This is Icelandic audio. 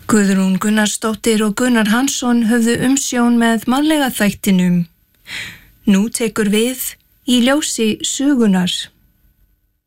Guðrún Gunnarsdóttir og Gunnar Hansson höfðu umsjón með mannlega þættinum. Nú tekur við Í ljósi sögunar.